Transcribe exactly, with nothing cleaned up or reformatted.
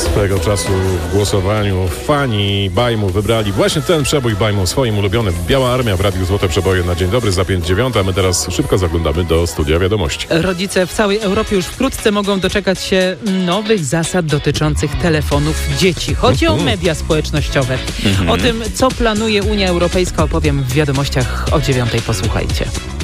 Swego czasu w głosowaniu fani Bajmu wybrali właśnie ten przebój Bajmu swoim ulubionym. Biała Armia w Radiu Złote Przeboje na dzień dobry za pięć dziewiąta. My teraz szybko zaglądamy do studia wiadomości. Rodzice w całej Europie już wkrótce mogą doczekać się nowych zasad dotyczących telefonów dzieci. Chodzi o media społecznościowe. O tym, co planuje Unia Europejska, opowiem w wiadomościach o dziewiątej. Posłuchajcie.